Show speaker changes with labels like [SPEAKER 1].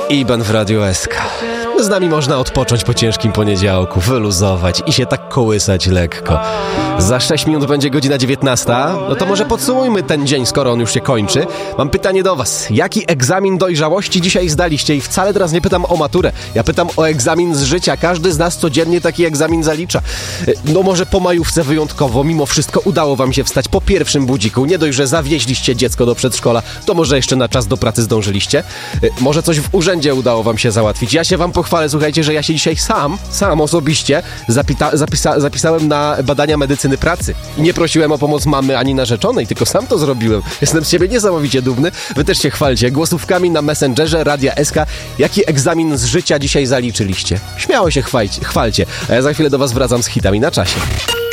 [SPEAKER 1] Iban w Radiu SK. Z nami można odpocząć po ciężkim poniedziałku, wyluzować i się tak kołysać lekko. Za 6 minut będzie godzina 19. No to może podsumujmy ten dzień, skoro on już się kończy. Mam pytanie do was. Jaki egzamin dojrzałości dzisiaj zdaliście? I wcale teraz nie pytam o maturę. Ja pytam o egzamin z życia. Każdy z nas codziennie taki egzamin zalicza. No może po majówce wyjątkowo, mimo wszystko udało wam się wstać po pierwszym budziku. Nie dość, że zawieźliście dziecko do przedszkola, to może jeszcze na czas do pracy zdążyliście. Może coś w urzędzie udało wam się załatwić. Ja się wam pochwalę, słuchajcie, że ja się dzisiaj sam osobiście zapisałem na badania medycyny pracy. I nie prosiłem o pomoc mamy ani narzeczonej, tylko sam to zrobiłem. Jestem z siebie niesamowicie dumny. Wy też się chwalcie. Głosówkami na Messengerze Radia SK. Jaki egzamin z życia dzisiaj zaliczyliście? Śmiało się chwalcie. A ja za chwilę do was wracam z hitami na czasie.